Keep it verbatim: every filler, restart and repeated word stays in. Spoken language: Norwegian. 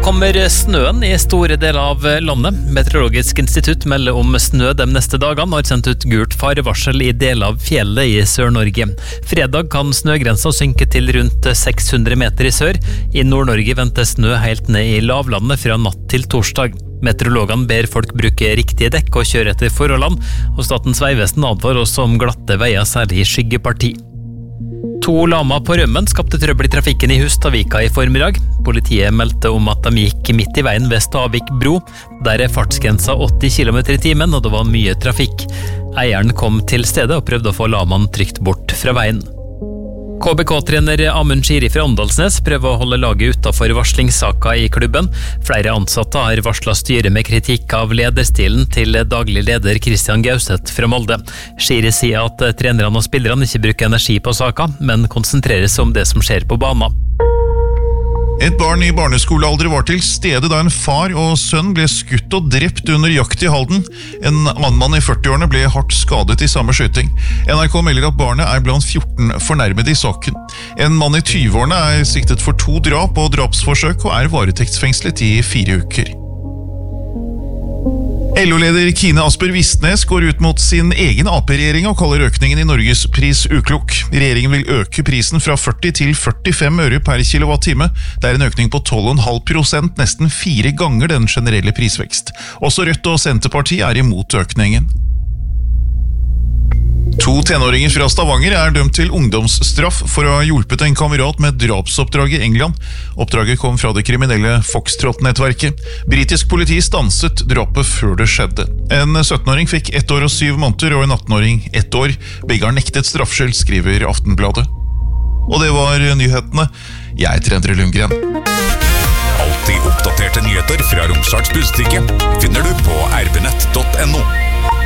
kommer snøen i store deler av landet. Meteorologisk institutt melder om snø de neste dagene, har sendt ut gult farevarsel i deler av fjellet i Sør-Norge. Fredag kan snøgrensa synke til rundt seks hundre meter i sør. I Nord-Norge ventes snø helt ned i lavlandet fra natt til torsdag. Meteorologene ber folk bruke riktige dekk og kjøre etter forholdene, og Statens vegvesen advarer også om glatte veier, særlig i skyggeparti. To lama på rømmen skapte trøbbel i trafikken i Hustadvika i formiddag. Politiet meldte om at de gikk midt i veien ved Stavik bro. Der er fartsgrensa åtti kilometer i timen, og det var mye trafikk. Eieren kom til stedet og prøvde å få lamaen trygt bort fra veien. K B K-trener Amund Shiri fra Åndalsnes prøver å holde laget utenfor varslingssaka i klubben. Flere ansatte har varslet styret med kritikk av lederstilen til daglig leder Christian Gauseth fra Molde. Shiri sier at trenerne og spillerne ikke bruker energi på saka, men konsentrerer seg om det som skjer på banen. Et barn i barneskolealder var til stede da en far og sønn ble skutt og drept under jakt i Halden. En annen mann i førtiårene ble hardt skadet i samme skyting. N R K melder at barnet er blant fjorten fornærmede i saken. En mann i tyveårene er siktet for to drap og drapsforsøk og er varetektsfengslet i fire uker. L O-leder Kine Asper Vistnes går ut mot sin egen A P-regjering og kaller økningen i Norges pris uklok. Regjeringen vil øke prisen fra førti til førtifem øre per kilowattime. Det er en økning på tolv komma fem prosent, nesten fire ganger den generelle prisvekst. Også Rødt og Senterpartiet er imot økningen. To tenåringer fra Stavanger er dømt til ungdomsstraff for å ha hjulpet en kamerat med drapsoppdrag i England. Oppdraget kom fra det kriminelle Foxtrot-nettverket. Britisk politi stanset drapet før det skjedde. En syttenåring fikk ett år og syv måneder, og en attenåring ett år. Begge har nektet straffskyld, skriver Aftenbladet. Og det var nyhetene. Jeg heter Endre Lundgren. Alltid oppdaterte nyheter fra Romsdals Budstikke finner du på